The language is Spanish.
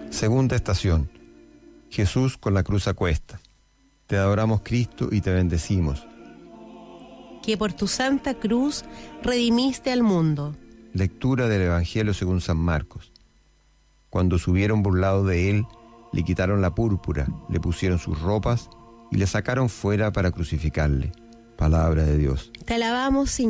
Segunda estación. Jesús con la cruz a cuesta. Te adoramos, Cristo, y te bendecimos. Que por tu santa cruz redimiste al mundo. Lectura del Evangelio según San Marcos. Cuando se hubieron burlado de él, le quitaron la púrpura, le pusieron sus ropas y le sacaron fuera para crucificarle. Palabra de Dios. Te alabamos, Señor.